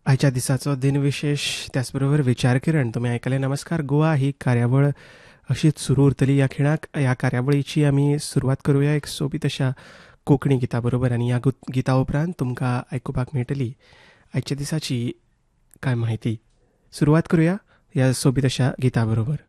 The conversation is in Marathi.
आयच्या दिसाचो दिनविशेश त्याच बरोबर विचारकिरण तुमी आयकले. नमस्कार गोवा ही कार्यावळ अशीच सुरू उरतली. ह्या खिणाक ह्या कार्यावळीची आमी सुरवात करुया एक सोबीत अशा कोंकणी गितां बरोबर. आनी ह्या गितां उपरांत तुमकां आयकुपाक मेळटली आयच्या दिसाची कांय म्हायती. सुरवात करुया ह्या सोबीत अशा गितां बरोबर.